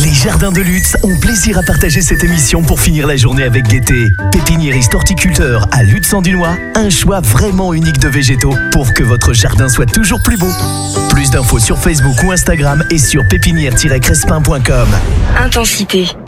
Les jardins de Lutz ont plaisir à partager cette émission pour finir la journée avec gaieté. Pépiniériste horticulteur à Lutz-en-Dunois, un choix vraiment unique de végétaux pour que votre jardin soit toujours plus beau. Plus d'infos sur Facebook ou Instagram et sur pépinière-crespin.com. Intensité.